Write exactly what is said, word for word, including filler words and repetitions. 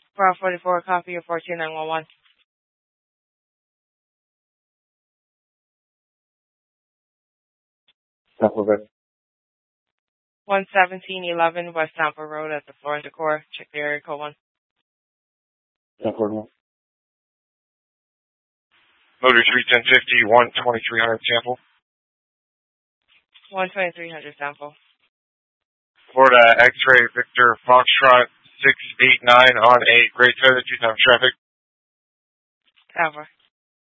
Route forty-four, copy of fourteen nine one one. Tampa Bay. one seventeen eleven West Tampa Road at the Floor and Decor. Check the area code one. ten forty-one. Motor three ten fifty, one twenty-three hundred sample. one twenty-three hundred sample. Florida X-ray Victor Foxtrot six eight nine on a Great Feather, two times traffic. Over.